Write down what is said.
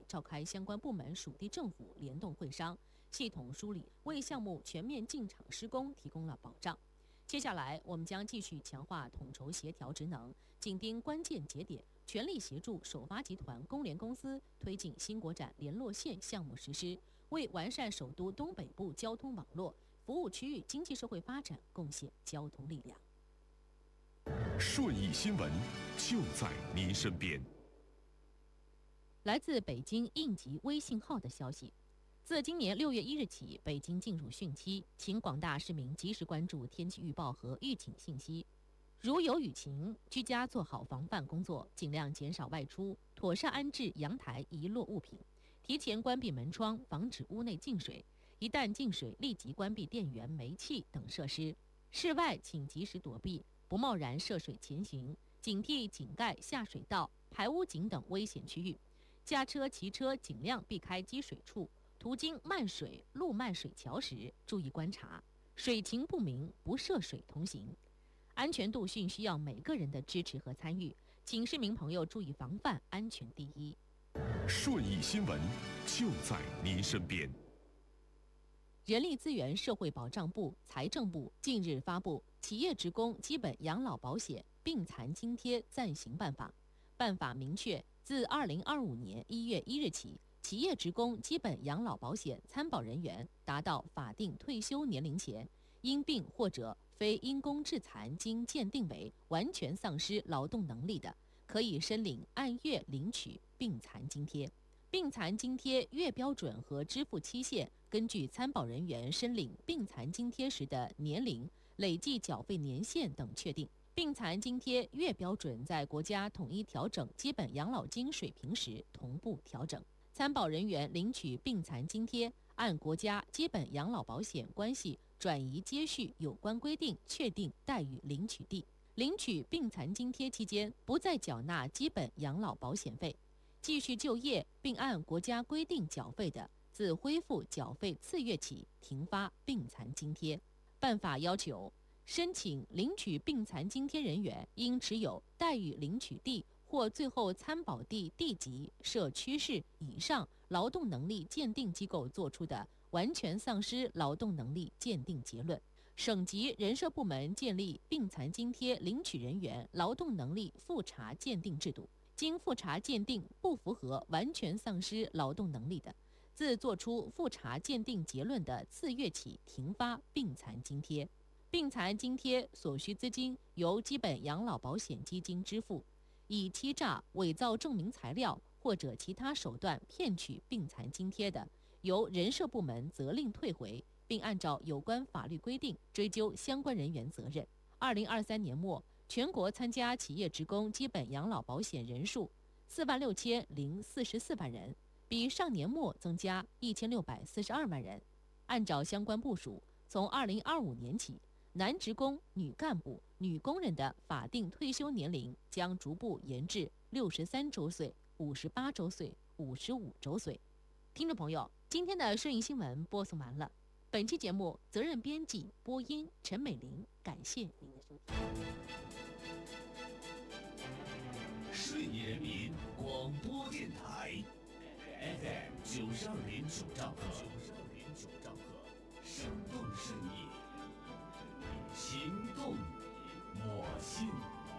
召开相关部门属地政府联动会商，系统梳理，为项目全面进场施工提供了保障。接下来，我们将继续强化统筹协调职能，紧盯关键节点，全力协助首发集团工联公司推进新国展联络线项目实施，为完善首都东北部交通网络、服务区域经济社会发展贡献交通力量。 顺义新闻就在您身边。 来自北京应急微信号的消息，自今年6月1日起，北京进入汛期，请广大市民及时关注天气预报和预警信息。如有雨情，居家做好防范工作，尽量减少外出，妥善安置阳台遗落物品，提前关闭门窗，防止屋内进水。一旦进水，立即关闭电源、煤气等设施。室外请及时躲避，不贸然涉水前行，警惕井盖、下水道、排污井等危险区域。驾车、骑车尽量避开积水处，途经漫水、路漫水桥时，注意观察，水情不明，不涉水同行。安全度训需要每个人的支持和参与，请市民朋友注意防范，安全第一。 顺义新闻就在您身边。 人力资源社会保障部、财政部近日发布《企业职工基本养老保险病残津贴暂行办法》。办法明确，自2025年1月1日起，企业职工基本养老保险参保人员达到法定退休年龄前，因病或者非因公致残经鉴定为完全丧失劳动能力的，可以申领按月领取病残津贴。病残津贴月标准和支付期限根据参保人员申领病残津贴时的年龄、累计缴费年限等确定。病残津贴月标准在国家统一调整基本养老金水平时同步调整。参保人员领取病残津贴，按国家基本养老保险关系转移接续有关规定确定待遇领取地。领取病残津贴期间，不再缴纳基本养老保险费。继续就业并按国家规定缴费的，自恢复缴费次月起停发病残津贴。办法要求，申请领取病残津贴人员应持有待遇领取地或最后参保地地级、社区市以上劳动能力鉴定机构作出的完全丧失劳动能力鉴定结论。省级人社部门建立病残津贴领取人员劳动能力复查鉴定制度。经复查鉴定不符合完全丧失劳动能力的，自作出复查鉴定结论的次月起停发病残津贴。病残津贴所需资金由基本养老保险基金支付，以欺诈、伪造证明材料或者其他手段骗取病残津贴的，由人社部门责令退回，并按照有关法律规定追究相关人员责任。2023年末，全国参加企业职工基本养老保险人数46044万人，比上年末增加1642万人。按照相关部署，从2025年起，男职工、女干部、女工人的法定退休年龄将逐步延至63周岁、58周岁、55周岁。听众朋友，今天的顺义新闻播送完了。本期节目责任编辑播音陈美玲，感谢您的收听。 顺义人民广播电台 FM 92.9兆赫，生动顺义，行动我心。